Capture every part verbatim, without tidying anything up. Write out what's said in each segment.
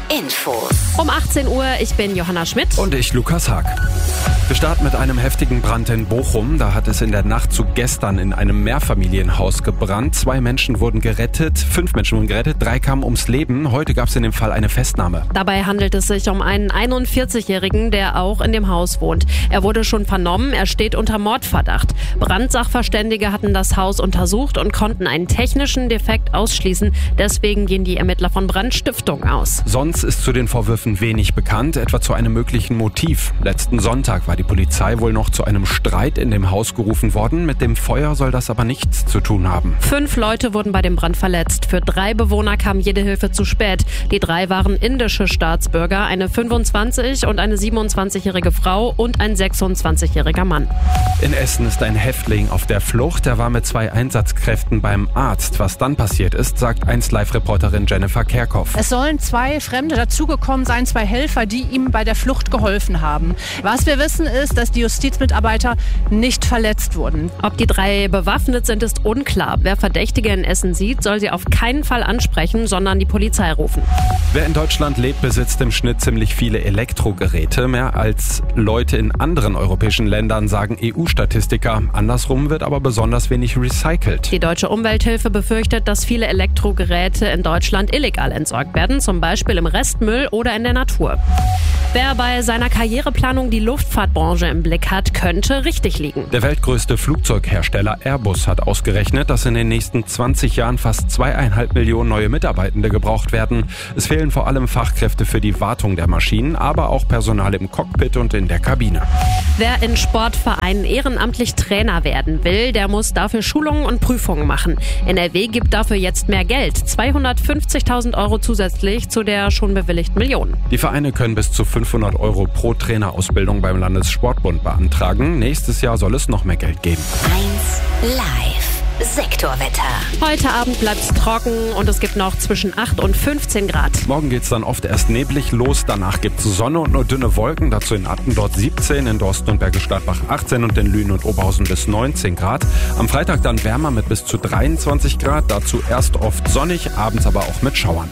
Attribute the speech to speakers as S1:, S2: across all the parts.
S1: Infos.
S2: Um achtzehn Uhr, ich bin Johanna Schmidt.
S3: Und ich, Lukas Haag. Wir starten mit einem heftigen Brand in Bochum. Da hat es in der Nacht zu gestern in einem Mehrfamilienhaus gebrannt. Zwei Menschen wurden gerettet, fünf Menschen wurden gerettet, drei kamen ums Leben. Heute gab es in dem Fall eine Festnahme.
S2: Dabei handelt es sich um einen einundvierzigjährigen, der auch in dem Haus wohnt. Er wurde schon vernommen, er steht unter Mordverdacht. Brandsachverständige hatten das Haus untersucht und konnten einen technischen Defekt ausschließen. Deswegen gehen die Ermittler von Brandstiftung aus.
S3: Sonst ist zu den Vorwürfen wenig bekannt, etwa zu einem möglichen Motiv. Letzten Sonntag war die Polizei wohl noch zu einem Streit in dem Haus gerufen worden. Mit dem Feuer soll das aber nichts zu tun haben.
S2: Fünf Leute wurden bei dem Brand verletzt. Für drei Bewohner kam jede Hilfe zu spät. Die drei waren indische Staatsbürger, eine fünfundzwanzig- und eine siebenundzwanzigjährige Frau und ein sechsundzwanzigjähriger Mann.
S3: In Essen ist ein Häftling auf der Flucht. Er war mit zwei Einsatzkräften beim Arzt. Was dann passiert ist, sagt eins Live-Reporterin Jennifer Kerkhoff.
S4: Es sollen zwei Fremde dazugekommen sein, zwei Helfer, die ihm bei der Flucht geholfen haben. Was wir wissen ist, dass die Justizmitarbeiter nicht verletzt wurden.
S2: Ob die drei bewaffnet sind, ist unklar. Wer Verdächtige in Essen sieht, soll sie auf keinen Fall ansprechen, sondern die Polizei rufen.
S3: Wer in Deutschland lebt, besitzt im Schnitt ziemlich viele Elektrogeräte. Mehr als Leute in anderen europäischen Ländern, sagen E U-Statistiker. Andersrum wird aber besonders wenig recycelt.
S2: Die Deutsche Umwelthilfe befürchtet, dass viele Elektrogeräte in Deutschland illegal entsorgt werden, zum Beispiel im Restmüll oder in der Natur. Wer bei seiner Karriereplanung die Luftfahrtbranche im Blick hat, könnte richtig liegen.
S3: Der weltgrößte Flugzeughersteller Airbus hat ausgerechnet, dass in den nächsten zwanzig Jahren fast zweieinhalb Millionen neue Mitarbeitende gebraucht werden. Es fehlen vor allem Fachkräfte für die Wartung der Maschinen, aber auch Personal im Cockpit und in der Kabine.
S2: Wer in Sportvereinen ehrenamtlich Trainer werden will, der muss dafür Schulungen und Prüfungen machen. N R W gibt dafür jetzt mehr Geld, zweihundertfünfzigtausend Euro zusätzlich zu der schon bewilligten Million.
S3: Die Vereine können bis zu fünfhundert Euro pro Trainerausbildung beim Landessportbund beantragen. Nächstes Jahr soll es noch mehr Geld geben.
S1: eins Live. Sektorwetter.
S2: Heute Abend bleibt es trocken und es gibt noch zwischen acht und fünfzehn Grad.
S3: Morgen geht es dann oft erst neblig los, danach gibt es Sonne und nur dünne Wolken. Dazu in Attendorf siebzehn, in Dorsten und Bergisch Gladbach achtzehn und in Lünen und Oberhausen bis neunzehn Grad. Am Freitag dann wärmer mit bis zu dreiundzwanzig Grad. Dazu erst oft sonnig, abends aber auch mit Schauern.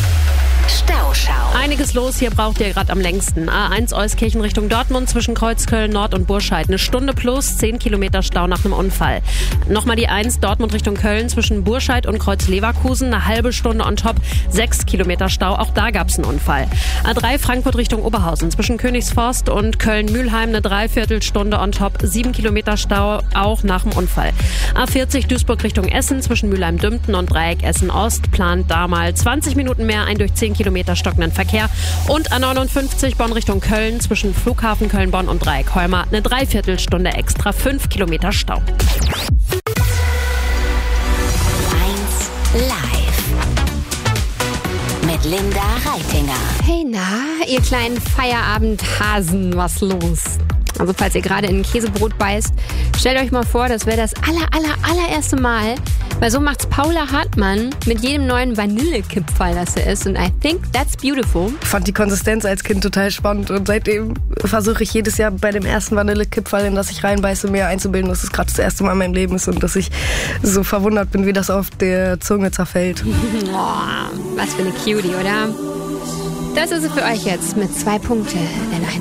S1: Stauschau.
S2: Einiges los, hier braucht ihr gerade am längsten. A eins Euskirchen Richtung Dortmund zwischen Kreuzköln Nord und Burscheid. Eine Stunde plus, zehn Kilometer Stau nach einem Unfall. Nochmal die eins Dortmund Richtung Köln zwischen Burscheid und Kreuz-Leverkusen. Eine halbe Stunde on top, sechs Kilometer Stau. Auch da gab es einen Unfall. A drei Frankfurt Richtung Oberhausen zwischen Königsforst und Köln-Mühlheim. Eine Dreiviertelstunde on top, sieben Kilometer Stau, auch nach dem Unfall. A vierzig Duisburg Richtung Essen zwischen Mülheim-Dümpten und Dreieck Essen-Ost. Plant da mal zwanzig Minuten mehr ein durch zehn Kilometer stockenden Verkehr. Und A neunundfünfzig Bonn Richtung Köln zwischen Flughafen Köln-Bonn und Dreieck Holmer eine Dreiviertelstunde extra, fünf Kilometer Stau.
S1: eins Live. Mit Linda Reitinger.
S5: Hey na, ihr kleinen Feierabendhasen, was los? Also falls ihr gerade in ein Käsebrot beißt, stellt euch mal vor, das wäre das aller, aller, allererste Mal, weil so macht's Paula Hartmann mit jedem neuen Vanillekipferl, das er isst. Und I think that's beautiful.
S6: Ich fand die Konsistenz als Kind total spannend und seitdem versuche ich jedes Jahr bei dem ersten Vanillekipferl, in das ich reinbeiße, mir einzubilden, dass es gerade das erste Mal in meinem Leben ist und dass ich so verwundert bin, wie das auf der Zunge zerfällt.
S5: Oh, was für eine Cutie, oder? Das ist es für euch jetzt mit zwei Punkten.